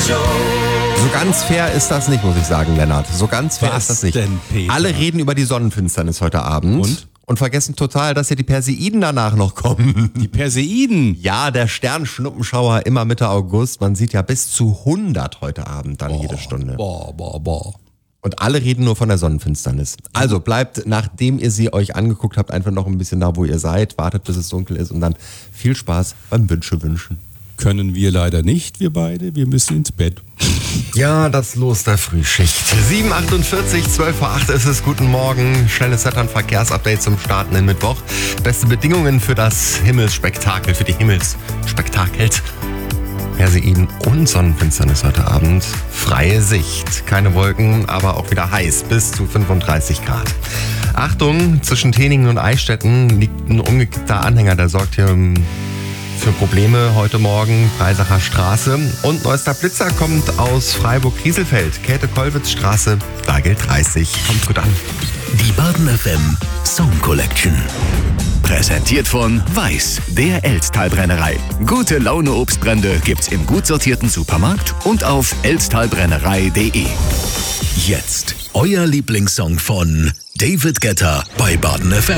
So ganz fair ist das nicht, muss ich sagen, Lennart. So ganz fair ist das nicht. denn, Peter? Alle reden über die Sonnenfinsternis heute Abend. Und vergessen total, dass ja die Perseiden danach noch kommen. Die Perseiden? Ja, der Sternschnuppenschauer immer Mitte August. Man sieht ja bis zu 100 heute Abend dann jede Stunde. Boah. Und alle reden nur von der Sonnenfinsternis. Also bleibt, nachdem ihr sie euch angeguckt habt, einfach noch ein bisschen da, wo ihr seid. Wartet, bis es dunkel ist und dann viel Spaß beim Wünsche wünschen. Können wir leider nicht, wir beide. Wir müssen ins Bett. Ja, das Los der Frühschicht. 7:48, 12:08 ist es. Guten Morgen. Schnelles Wetter- und Verkehrsupdate zum startenden Mittwoch. Beste Bedingungen für das Himmelsspektakel, für die Himmelsspektakels. Perseiden und Sonnenfinsternis heute Abend. Freie Sicht. Keine Wolken, aber auch wieder heiß. Bis zu 35 Grad. Achtung, zwischen Teningen und Eichstätten liegt ein umgekippter Anhänger. Der sorgt hier für Probleme heute Morgen. Breisacher Straße. Und neuester Blitzer kommt aus Freiburg-Rieselfeld. Käthe-Kollwitz-Straße. Da gilt 30. Kommt gut an. Die Baden FM Song Collection. Präsentiert von Weiß, der Elztal-Brennerei. Gute Laune Obstbrände gibt's im gut sortierten Supermarkt und auf elztalbrennerei.de. Jetzt euer Lieblingssong von David Guetta bei Baden FM.